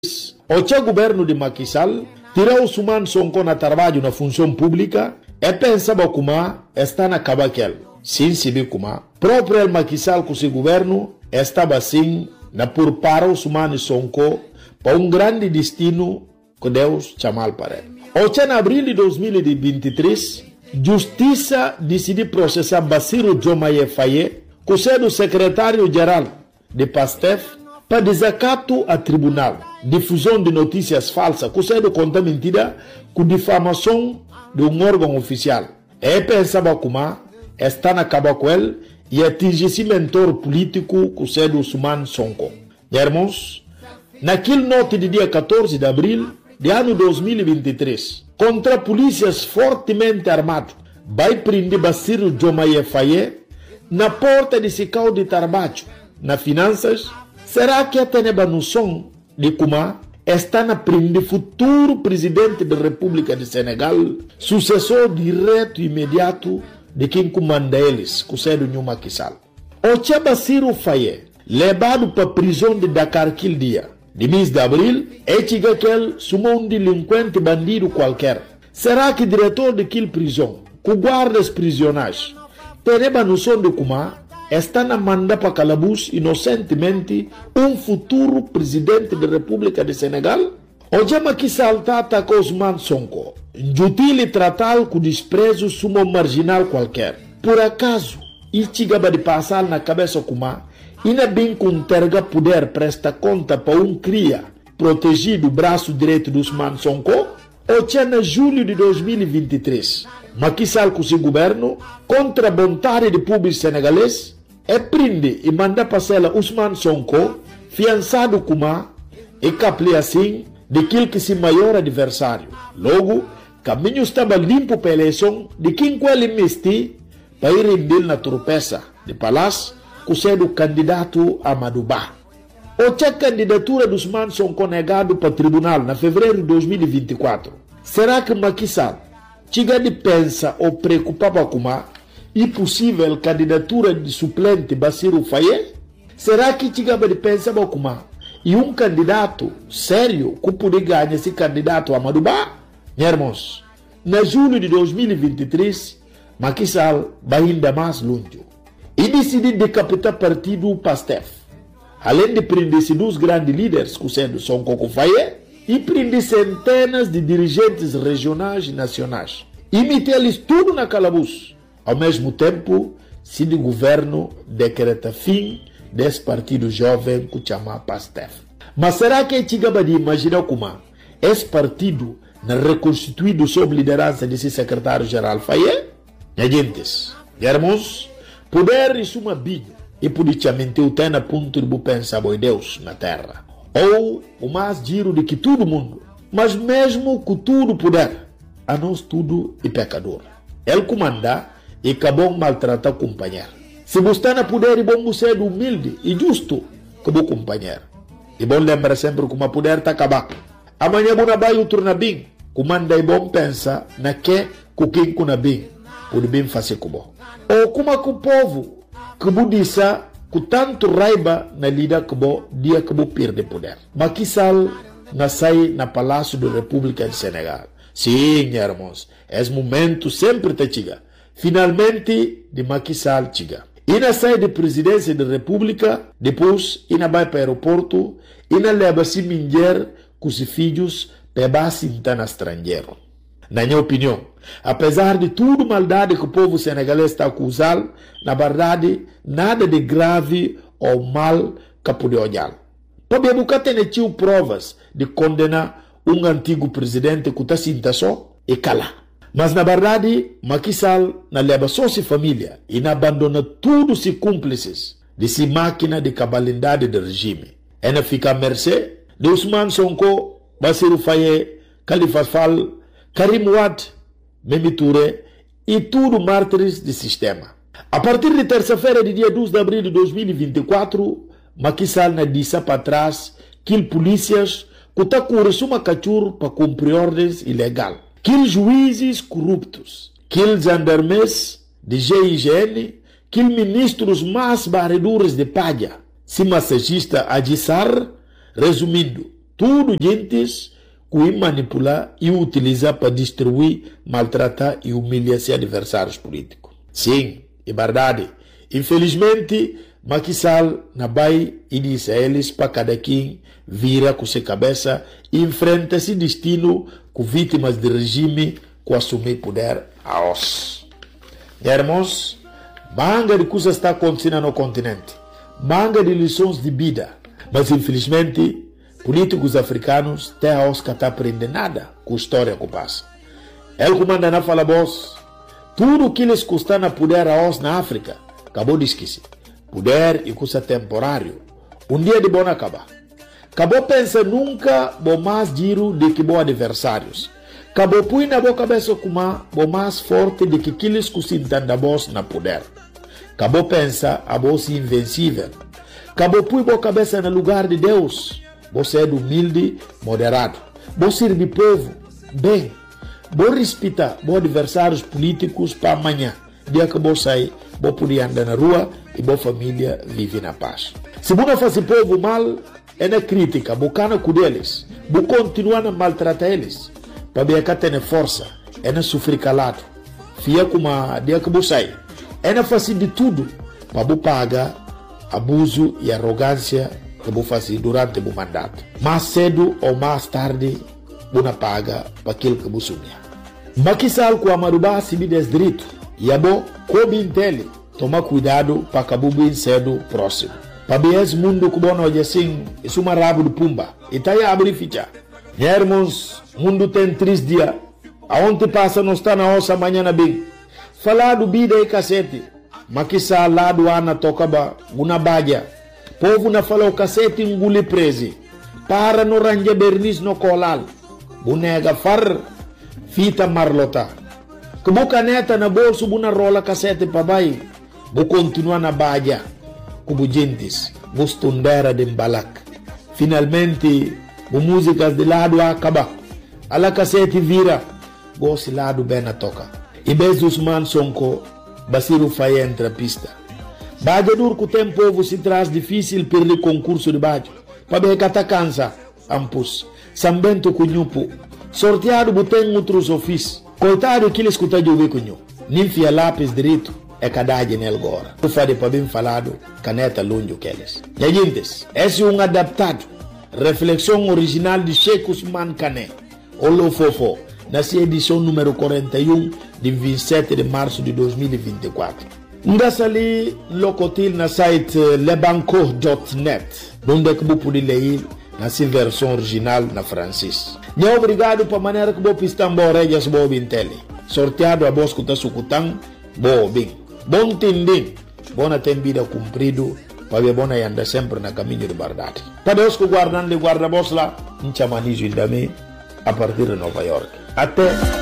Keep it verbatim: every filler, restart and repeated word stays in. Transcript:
O governo de Macky Sall tirou os humanos Sonko na trabalho na função pública e pensava como está na cabaquel. Sim, se como próprio Macky Sall com o seu governo estava assim na por para os humanos Sonko para um grande destino que Deus chamou para ele. O em abril de dois mil e vinte e três, Justiça decidiu processar Bassirou Diomaye Faye, que é o secretário-geral de Pastef, para desacato a tribunal, difusão de notícias falsas, que é conta mentira, com difamação de um órgão oficial. E pensava como está na caba com ele e atingir esse mentor político, que é o Ousmane Sonko. Irmãos, naquele noite de dia quatorze de abril de ano dois mil e vinte e três, contra polícias fortemente armados, vai prender Bassirou Diomaye Faye na porta de Sicau de Tarbacho, na finanças. Será que a teneba noção de como está na prender futuro presidente da República de Senegal, sucessor direto e imediato de quem comanda eles, que é o Macky Sall? O Tia Bassirou Faye, levado para a prisão de Dakar aquele dia, de mês de abril, é que ele sumou um delinquente bandido qualquer. Será que o diretor daquela prisão, que guarda os prisioneiros, teneba noção de como está na manda para calabouço inocentemente um futuro presidente da República de Senegal? O Macky Sall atacou Ousmane Sonko, injutil tratá-lo com desprezo sumo marginal qualquer. Por acaso, isso chegava de passar na cabeça como e não bem com terga poder presta conta para um cria protegido o braço direito do Ousmane Sonko? O tinha em julho de dois mil e vinte e três, Macky Sall com seu governo, contra a vontade do público senegalês, é prende e manda passar Ousmane Sonko, fiançado como e capli assim daquele que se maior adversário. Logo, caminho estava limpo para a eleição de quem com ele mesti para ir render na tropeça de palácio, que sendo candidato a Madouba. O tinha candidatura do Ousmane Sonko negado para o tribunal na fevereiro de dois mil e vinte e quatro. Será que Macky Sall chega de pensa ou preocupava com a impossível candidatura de suplente Bassirou Faye? Será que chegava de pensar com a e um candidato sério que poderia ganhar esse candidato a Madouba? Irmãos, na julho de dois mil e vinte e três, Macky Sall vai ainda mais longe e decidiu decapitar o partido Pastef. Além de prender dois grandes líderes, que sendo Sonko Faye, e prender centenas de dirigentes regionais e nacionais. E meter-lhes tudo na calabouço. Ao mesmo tempo, se o governo decreta fim desse partido jovem que chama Pastef. Mas será que é chegava de imaginar como esse partido não reconstituído sob liderança desse secretário-geral Faye? Gentes, irmãos, poder isso uma biga e politicamente o tem na ponto de pensar em Deus na terra. Ou o mais giro de que todo mundo, mas mesmo com tudo poder, a nós tudo é pecador. Ele comanda e acabou maltratar o companheiro. Se você está na poder, é bom você ser humilde e justo com o companheiro. E bom lembrar sempre que o poder está acabado. Amanhã você vai outro bem. Comanda é bom pensar na que com quem kuna bem, pode bem fazer com bom. Ou como com o povo que você disse com tanto raiva na lida que você dia que você perde poder. Macky Sall nasceu na Palácio da República de Senegal. Sim, irmãos, esse momento sempre te chega. Finalmente, de Macky Sall chega. E na sai de presidência da República, depois, e na vai para o aeroporto, e na leva-se mulher com os filhos para sentar no estrangeiro. Na minha opinião, apesar de tudo maldade que o povo senegalês está acusando, na verdade, nada de grave ou mal que pode olhar. Para nunca ter tido provas de condenar um antigo presidente que está sentado só e cala. Mas na verdade, Macky Sall não leva só sua família e não abandona todos os cúmplices de sua máquina de cabalidade do regime. E não fica à mercê de Ousmane Sonko, Bassirou Faye, Khalifa Sall, Karim Wade, Mimi Touré e tudo mártires do sistema. A partir de terça-feira, de dia dois de abril de dois mil e vinte e quatro, Macky Sall não disse para trás que polícias que estão com uma cachorro para cumprir ordens ilegais. Que juízes corruptos, que gendarmes de G I G N, que ministros mais barredores de palha, se massagista Adji Sarr, resumindo, tudo gentes que manipula e utiliza para destruir, maltratar e humilhar seus adversários políticos. Sim, é verdade. Infelizmente, Macky Sall na Bahia e diz a eles para cada quem vira com sua cabeça e enfrenta esse destino com vítimas de regime que assumir poder a os. Irmãos, manga de coisas está acontecendo no continente, manga de lições de vida, mas infelizmente políticos africanos até a os que não aprendem nada com a história que passa. Ele comanda na fala boss, tudo o que eles custam a poder a os na África, acabou de esquecer. Poder e custa temporário. Um dia de bom acabar. Acabou pensa nunca bom mais giro de que bom adversários. Acabou põe na boa cabeça como bom mais forte de que aqueles que se entendem boss na poder. Acabou pensa a boss invencível. Acabou põe boa cabeça no lugar de Deus. Você é humilde, moderado. Você serve povo, bem. Você respeita bom adversários políticos para amanhã. Dia que você sair, você poder andar na rua e boa família vive na paz. Se você faz o povo mal, é na crítica, bocana com eles, você continua a maltratar eles, para ver que tem força, é na sofrer calado, fia como a dia que você sai, é na fazer de tudo, para você pagar abuso e arrogância que você faz durante o mandato. Mais cedo ou mais tarde, você paga para aquilo que você sonha. Macky Sall com a Marubá se me desdireito, e a bom, como entende, toma cuidado para que o bem cedo próximo. Para ver esse mundo que bom hoje assim, isso é uma rabo de pumba. E tá aí a abrir ficha. Irmãos, o mundo tem três dias. Aonde passa não está na ossa amanhã na bem. Falar do vida e cacete. Macky Sall lá do Ana tocaba, uma badia. Povo na falou cacete engule prese. Para no range bernis no colal. Bunega far, fita marlota. Que bu caneta na bolso, bu na rola cacete para baixo. Bu continua na badia. Como gentes, bu stundera de balak. Finalmente, bu músicas de lado acaba. Ala cacete vira. Bu se lado bem na toca. E bez Usman Sonko, Basiru Faye entra pista. Badia dur que o tempo se traz difícil perder concurso de badia. Para ver que tá cansa. Ampus. Sambento cunhupo. Sorteado bu tem outros ofícios. Coitado que ele escuta de ouvir cunho. Ninfia lápis direito é cadade nele agora. O fade para bem falado, caneta longe que eles. E gente, esse é um adaptado. Reflexão original de Sheikh Usman Kané. Olo Fofo, na sua edição número quarenta e um, de vinte e sete de março de dois mil e vinte e quatro. Ndassa ali, locotil na site lebanco ponto net, onde que você pode ler na sua versão original na francês. E obrigado para a maneira que você pista embora e as boas bintele. Sorteado a voz que está sucutando, boa bem. Bom tendem, bona tem vida cumprido, para ver bona e anda sempre na caminho de verdade. Para Deus que guardando de guarda-voz lá, em chamanizo ainda a partir de Nova York. Até